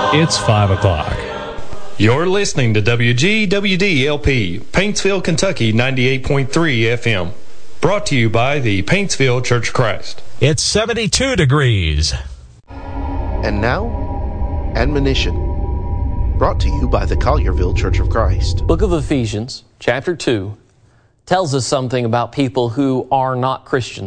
It's 5 o'clock. You're listening to WGWD-LP, Paintsville, Kentucky, 98.3 FM. Brought to you by the Paintsville Church of Christ. It's 72 degrees. And now, admonition. Brought to you by the Collierville Church of Christ. Book of Ephesians, chapter 2, tells us something about people who are not Christians.